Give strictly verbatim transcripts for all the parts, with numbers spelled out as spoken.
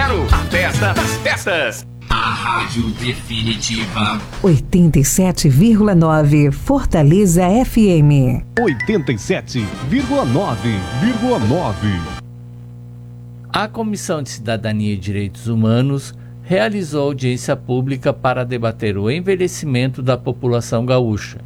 zero. A festa das festas. A Rádio Definitiva. oitenta e sete vírgula nove Fortaleza F M. oitenta e sete vírgula nove. A Comissão de Cidadania e Direitos Humanos realizou audiência pública para debater o envelhecimento da população gaúcha.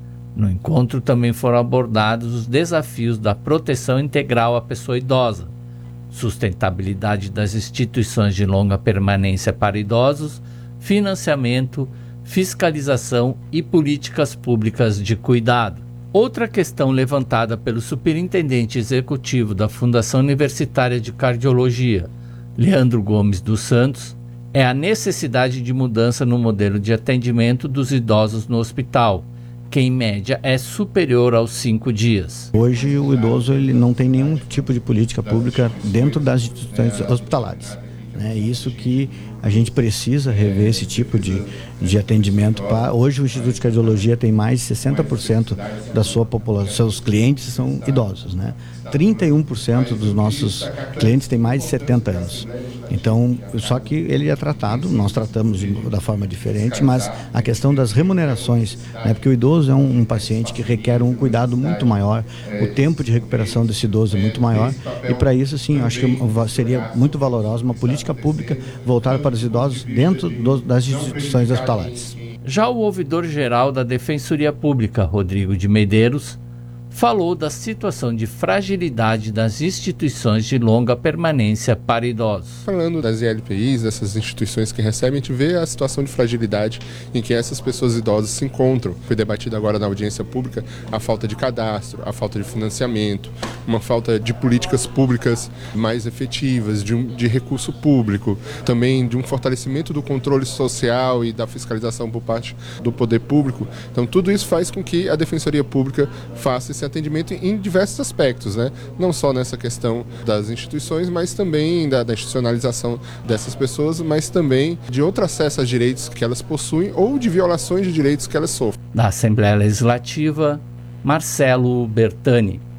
No encontro também foram abordados os desafios da proteção integral à pessoa idosa, sustentabilidade das instituições de longa permanência para idosos, financiamento, fiscalização e políticas públicas de cuidado. Outra questão levantada pelo superintendente executivo da Fundação Universitária de Cardiologia, Leandro Gomes dos Santos, é a necessidade de mudança no modelo de atendimento dos idosos no hospital, que em média é superior aos cinco dias. Hoje o idoso ele não tem nenhum tipo de política pública dentro das instituições hospitalares. É isso que a gente precisa rever, esse tipo de, de atendimento. Pra, hoje o Instituto de Cardiologia tem mais de sessenta por cento da sua população, seus clientes são idosos, né? trinta e um por cento dos nossos clientes têm mais de setenta anos. Então, só que ele é tratado, nós tratamos de, da forma diferente, mas a questão das remunerações, né, porque o idoso é um, um paciente que requer um cuidado muito maior, o tempo de recuperação desse idoso é muito maior, e para isso, sim, eu acho que seria muito valorosa uma política pública voltada para os idosos dentro do, das instituições hospitalares. Já o ouvidor-geral da Defensoria Pública, Rodrigo de Medeiros, falou da situação de fragilidade das instituições de longa permanência para idosos. Falando das I L P Is, dessas instituições que recebem, a gente vê a situação de fragilidade em que essas pessoas idosas se encontram. Foi debatido agora na audiência pública a falta de cadastro, a falta de financiamento, uma falta de políticas públicas mais efetivas, de, um, de recurso público, também de um fortalecimento do controle social e da fiscalização por parte do poder público. Então tudo isso faz com que a Defensoria Pública faça esse atendimento em diversos aspectos, né? Não só nessa questão das instituições, mas também da, da institucionalização dessas pessoas, mas também de outro acesso a direitos que elas possuem ou de violações de direitos que elas sofrem. Da Assembleia Legislativa, Marcelo Bertani.